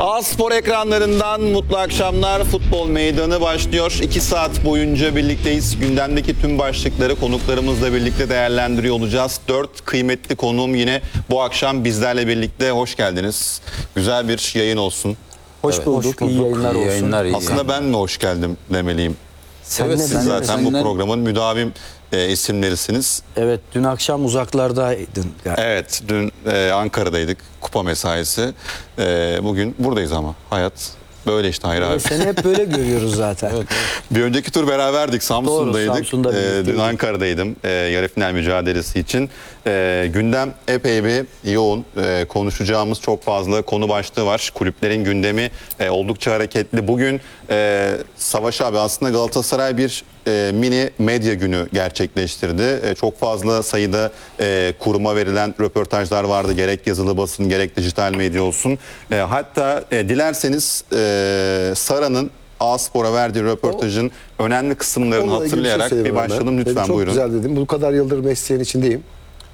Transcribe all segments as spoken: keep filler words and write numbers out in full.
A-Spor ekranlarından mutlu akşamlar. Futbol Meydanı başlıyor. iki saat boyunca birlikteyiz. Gündemdeki tüm başlıkları konuklarımızla birlikte değerlendiriyor olacağız. dört kıymetli konuğum yine bu akşam bizlerle birlikte. Hoş geldiniz. Güzel bir yayın olsun. Hoş, Evet, bulduk. hoş bulduk. İyi yayınlar İyi olsun. yayınlar, iyi Aslında ben mi hoş geldim demeliyim. Sen Evet, de, Siz ben de, zaten bu senden- programın müdavim e, isimlerisiniz. Evet, dün akşam uzaklardaydın galiba. Evet, dün e, Ankara'daydık. Kupa mesaisi. E, bugün buradayız ama. Hayat böyle işte Hayri abi. Ve seni hep böyle görüyoruz zaten. Bir önceki tur beraberdik. Samsun'daydık. Doğru, Samsun'da Ee, birlikteydik. dün Ankara'daydım. Ee, yarı final mücadelesi için. Ee, gündem epey bir yoğun. Ee, konuşacağımız çok fazla konu başlığı var. Kulüplerin gündemi e, oldukça hareketli. Bugün e, Savaş abi aslında Galatasaray bir e, mini medya günü gerçekleştirdi. E, çok fazla sayıda e, kuruma verilen röportajlar vardı. Gerek yazılı basın gerek dijital medya olsun. E, hatta e, dilerseniz e, Sara'nın A-Spor'a verdiği röportajın önemli kısımlarını Onunla ilgili bir şey hatırlayarak bir söyleyeyim başlayalım ben. lütfen, Ben çok buyurun. güzel dedim. Bu kadar yıldır mesleğin içindeyim.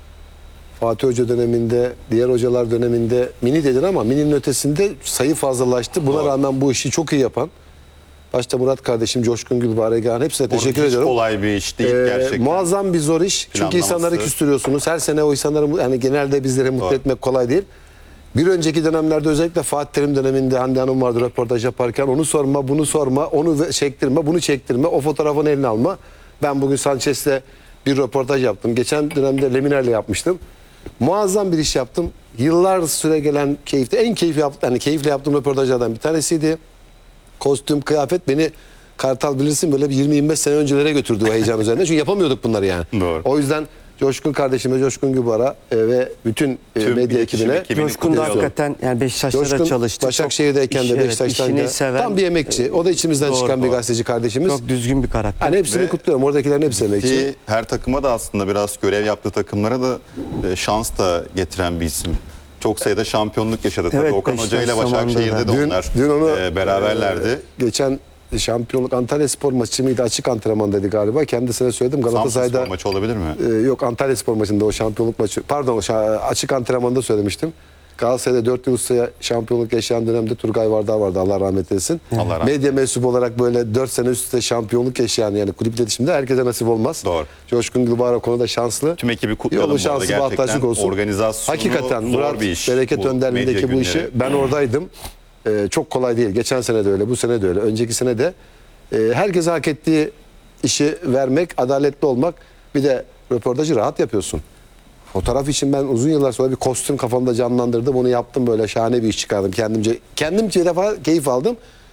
Fatih Hoca döneminde, diğer hocalar döneminde mini dedin ama mininin ötesinde sayı fazlalaştı. Buna Doğru. rağmen bu işi çok iyi yapan, başta Murat kardeşim, Coşkun Gülbahar Egehan, hepsine teşekkür Hiç ediyorum. kolay bir iş değil Ee, gerçekten. muazzam bir zor iş. Çünkü Planlaması. insanları küstürüyorsunuz. Her sene o insanları yani genelde bizleri mutlu Doğru. etmek kolay değil. Bir önceki dönemlerde özellikle Fatih Terim döneminde Hande Hanım vardı röportaj yaparken onu sorma, bunu sorma, onu çektirme, bunu çektirme, o fotoğrafın eline alma. Ben bugün Sanchez'le bir röportaj yaptım. Geçen dönemde Leminer'le yapmıştım. Muazzam bir iş yaptım. Yıllar süre gelen keyifli, en keyifli yaptım, yani keyifle yaptığım röportajlardan bir tanesiydi. Kostüm, kıyafet beni Kartal bilirsin böyle bir yirmi yirmi beş sene öncelere götürdü o heyecan üzerinde. Çünkü yapamıyorduk bunları yani. Doğru. O yüzden Coşkun kardeşime, Coşkun Gübar'a e, ve bütün e, Tüm medya iletişim ekibine. ekibini Coşkun da kutluyorum. hakikaten yani Beşiktaş'ta da Coşkun çalıştı. Başakşehir'deyken Çok de iş- evet, Beşiktaş'tan işini da seven, tam bir emekçi. O da içimizden Doğru, çıkan bir doğru. gazeteci kardeşimiz. Çok düzgün bir karakter. Hani hepsini Ve- kutluyorum. Oradakilerin hepsi emekçi. Ki her takıma da aslında biraz görev yaptığı takımlara da e, şans da getiren bir isim. Çok sayıda şampiyonluk yaşadı. Tabii Evet, Okan Hoca ile Beşiktaş Başakşehir'de zamanında de Dün, onlar dün onu e, beraberlerdi. e, geçen şampiyonluk Antalya Spor maçı mıydı? Açık antrenman dedi galiba. Kendisine söyledim. Samsun Galatasaray'da Spor maçı olabilir mi? Ee, yok Antalya Spor maçında o şampiyonluk maçı. Pardon o şa- açık antrenmanda söylemiştim. Galatasaray'da dört yıl üstü şampiyonluk yaşayan dönemde Turgay Vardağ vardı. Allah rahmet eylesin. Allah rahmet Medya mensubu olarak böyle dört sene üst üste şampiyonluk yaşayan yani kulüp iletişimde herkese nasip olmaz. Doğru. Coşkun Gülbahar o konuda şanslı. Tüm ekibi kutlayalım. Yolu bu arada. şansı Gerçekten bahtı açık olsun. organizasyonu Hakikaten zor Murat bir iş. Bereket bu önderliğindeki medya bu günleri. işi ben oradaydım. Ee, çok kolay değil. Geçen sene de öyle, bu sene de öyle. Önceki sene de e, herkese hak ettiği işi vermek, adaletli olmak. Bir de röportajı rahat yapıyorsun. Fotoğraf için ben uzun yıllar sonra bir kostüm kafamda canlandırdım. Onu yaptım, böyle şahane bir iş çıkardım kendimce. Kendimce defa keyif aldım.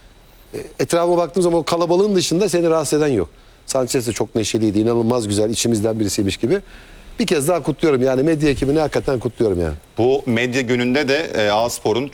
E, Etrafıma baktığım zaman o kalabalığın dışında seni rahatsız eden yok. Sanchez de çok neşeliydi, inanılmaz güzel, içimizden birisiymiş gibi. Bir kez daha kutluyorum yani medya ekibini hakikaten kutluyorum yani. Bu medya gününde de e, A-Spor'un